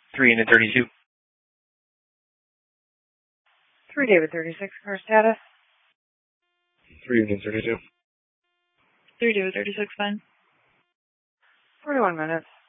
3 Unit 32. 3 David 36, car status. 3 Unit 32. 3 David 36, fine. 41 minutes.